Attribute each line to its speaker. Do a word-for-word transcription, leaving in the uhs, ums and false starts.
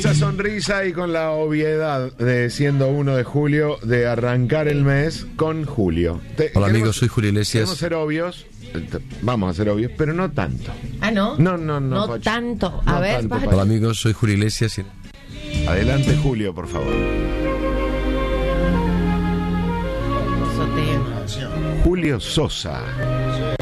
Speaker 1: esa sonrisa y con la obviedad de siendo uno de julio, de arrancar el mes con Julio. Te,
Speaker 2: Hola
Speaker 1: queremos-
Speaker 2: amigos, soy Julio
Speaker 1: Queremos
Speaker 2: Iglesias.
Speaker 1: ser obvios, vamos a ser obvios, pero no tanto.
Speaker 3: Ah, ¿no?
Speaker 1: No, no, no,
Speaker 3: No
Speaker 1: Pacho.
Speaker 3: tanto. A
Speaker 1: No
Speaker 3: ver,
Speaker 1: tanto,
Speaker 3: Pacho.
Speaker 1: Pacho.
Speaker 2: Hola amigos, soy Julio Iglesias. y-
Speaker 1: Adelante, Julio, por favor.
Speaker 3: Hermoso tema.
Speaker 1: Julio Sosa.